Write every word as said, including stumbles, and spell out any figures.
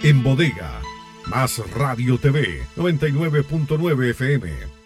En Bodega, Más Radio T V, noventa y nueve punto nueve F M.